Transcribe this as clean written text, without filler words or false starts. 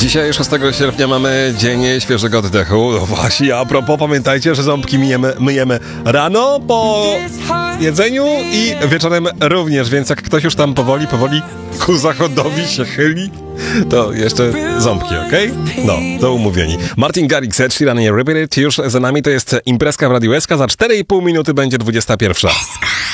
Dzisiaj 6 sierpnia mamy dzień świeżego oddechu. No właśnie, a propos, pamiętajcie, że ząbki myjemy rano po jedzeniu i wieczorem również, więc jak ktoś już tam powoli ku zachodowi się chyli, to jeszcze ząbki, okej? No, to umówieni. Martin Garrix, Ed Sheeran i Repeat It już za nami, to jest imprezka w Radiu SK, za 4,5 minuty będzie 21.